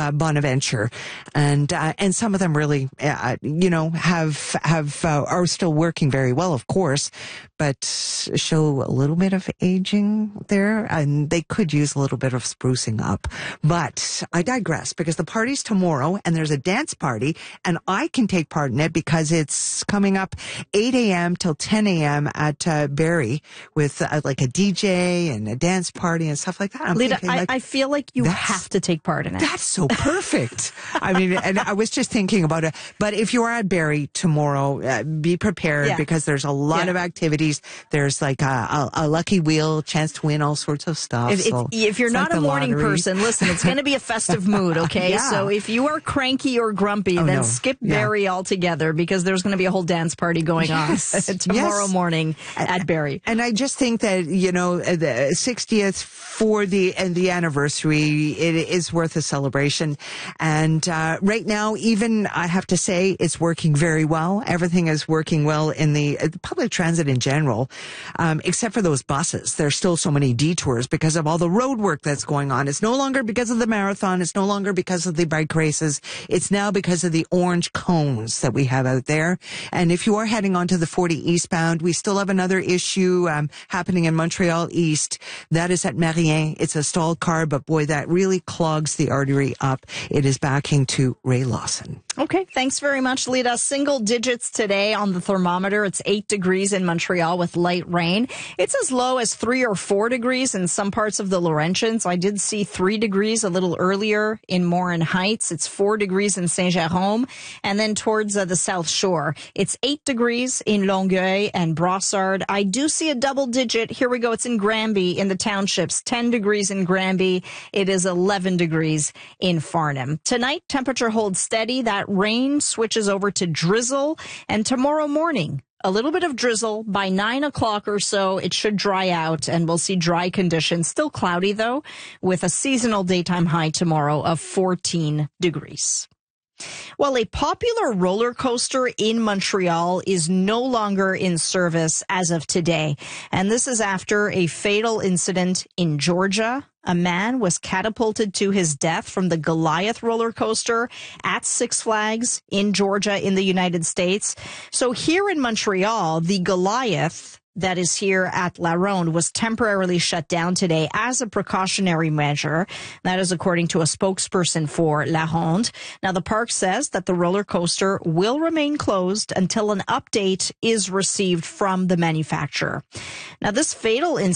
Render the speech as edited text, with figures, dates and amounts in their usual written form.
Bonaventure, and some of them really, are still working very well, of course, but show a little bit of aging there, and they could use a little bit of sprucing up. But I digress, because the party's tomorrow, and there's a dance party, and I can take part in it because it's coming up 8 a.m. till 10 a.m. at Barrie with like a DJ and a dance party and stuff like that. Lita, I feel like you have to take part in it. That's so perfect. I mean, and I was just thinking about it. But if you are at Barrie tomorrow, be prepared, because there's a lot of activities. There's like a lucky wheel, chance to win all sorts of stuff. If you're not a morning person, listen, it's going to be a festive mood, okay? Yeah. So if you are cranky or grumpy, then skip Barrie altogether, because there's going to be a whole dance party going on tomorrow morning at Barrie. And I just think that, the 60th for the anniversary, it is worth a celebration. And right now, even I have to say, it's working very well. Everything is working well in the public transit in general, except for those buses. There's still so many detours because of all the road work that's going on. It's no longer because of the marathon. It's no longer because of the bike races. It's now because of the orange cones that we have out there. And if you are heading onto the 40 eastbound, we still have another issue happening in Montreal East. That is at Marien. It's a stalled car, but boy, that really clogs the artery up. It is backing to Ray Lawson. Okay, thanks very much, Lita. Single digits today on the thermometer. It's 8 degrees in Montreal with light rain. It's as low as 3 or 4 degrees in some parts of the Laurentians. I did see 3 degrees a little earlier in Morin Heights. It's 4 degrees in Saint-Jérôme. And then towards the South Shore, it's 8 degrees in Longueuil and Brossard. I do see a double digit. Here we go. It's in Granby in the townships. 10 degrees in Granby. It is 11 degrees in Farnham. Tonight, temperature holds steady. That rain switches over to drizzle. And tomorrow morning, a little bit of drizzle. By 9 o'clock or so, it should dry out, and we'll see dry conditions. Still cloudy, though, with a seasonal daytime high tomorrow of 14 degrees. Well, a popular roller coaster in Montreal is no longer in service as of today. And this is after a fatal incident in Georgia. A man was catapulted to his death from the Goliath roller coaster at Six Flags in Georgia in the United States. So here in Montreal, the Goliath that is here at La Ronde was temporarily shut down today as a precautionary measure. That is according to a spokesperson for La Ronde. Now, the park says that the roller coaster will remain closed until an update is received from the manufacturer. Now, this fatal incident